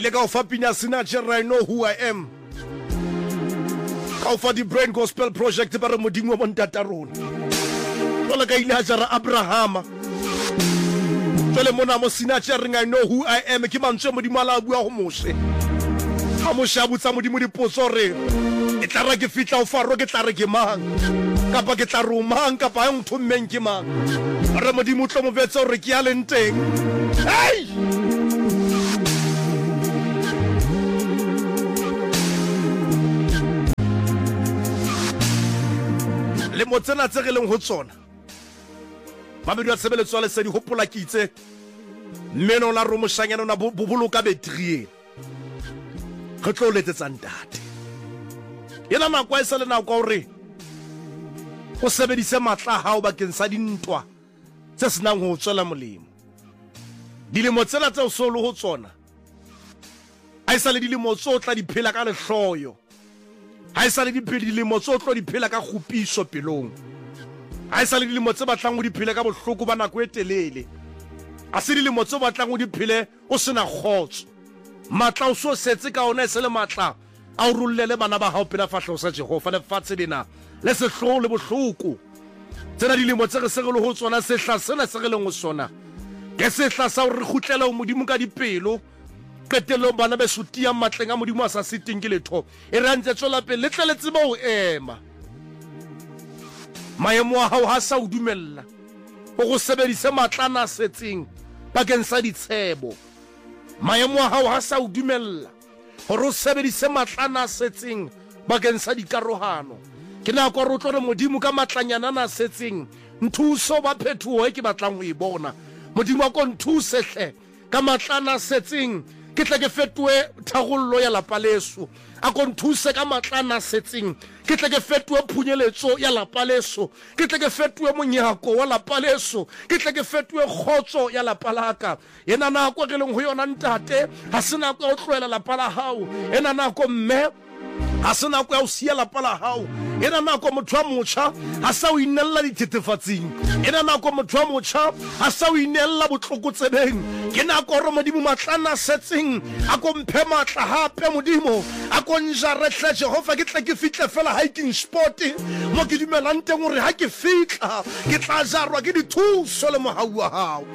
Lega of happiness in I know who I am. How for the Brain Gospel Project para modimo mo ntataron. Tola ka ile hajara Abraham. Tole mona mo sinachering I know who I am ke mantswe modimo ala bua go mose. Ha mo shabutsa modimo dipotso re. E tla re ke fitla o faro ke tla re ke mang. Kapa ke tla romang kapa yang thummeng ke mang. Re modimo tlo mo vetsa re ke ya lenteng. Hey! Le motsena tse re leng ho tsona ba be di tshebeletso le se di hopola kitse mmeno la romoshanyana na boboloka betrie re tlo letsetsa ntate yena nako a isale nako hore o sebedise matla hao bakeng sa dintwa tse senang ho tswela molemo dilemo tsena tse o solo ho tsona a isale dilemo tsotla di phela ka lehloyo ha isale di dilemo tsotlo di phela ka khupiso pelong ha isale dilemo tse batlang o di phele ka bohloko ba nako e telele a se dilemo tse batlang o di phele o sena khotso matla o so setse ka ona se le matla a o rullele bana ba hao pela fahlo sa Jehova le fatshe dina le se hlo le bohloko tsena dilemo tse re se re le ho tsona se hlasela se re leng ho sona ke se hlasa o re khutlela o modimo ka dipelo ketelo bana be sutia matleng a modimo a sa siting ke letho e rantse tswela pele letleletse ba o ema maemo a hao ha sa o dumella o go sebedise matlana setseng bakeng sa ditshebo maemo a hao ha sa o dumella hore o sebedise matlana setseng bakeng sa dikarohano ke na go re modimo ka matlanyana na setseng nthuso ba phethuo e ke batlang ho e bona modimo a ko nthuse hle ka matlana setseng ke tle ke fetoe thagollo ya lapa leso a ko nthuse ka matlana setseng ke tle ke fetoe phunyeletso ya lapa leso ke tle ke fetoe monyako wa lapa leso ke tle ke fetoe khotso ya lapa laka yena nako re leng ho yona ntate ha sena go tloela lapa la hao ena nako mme ha sena go ya o sia lapa la hao ena nako motho a motsha ha sa o inella dithetefatsing ena nako motho a motsha ha sa o inella botlokotsebeng ke nako re modimo matlana setseng a ko mphe matla hape modimo a ko njaretle Jehova ke tle ke fitle fela hiking sport mo ke dumelang teng hore ha ke fitla ke tla jarwa ke dithuso le mohau wa hao